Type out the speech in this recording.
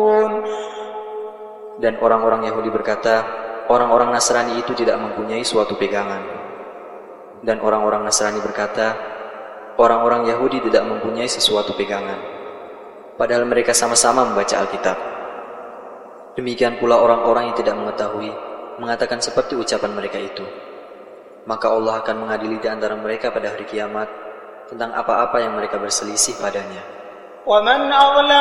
Dan orang-orang Yahudi berkata, orang-orang Nasrani itu tidak mempunyai suatu pegangan. Dan orang-orang Nasrani berkata, orang-orang Yahudi tidak mempunyai sesuatu pegangan. Padahal mereka sama-sama membaca Alkitab. Demikian pula orang-orang yang tidak mengetahui mengatakan seperti ucapan mereka itu. Maka Allah akan mengadili di antara mereka pada hari kiamat tentang apa-apa yang mereka berselisih padanya. وَمَنْ أَظْلَمُ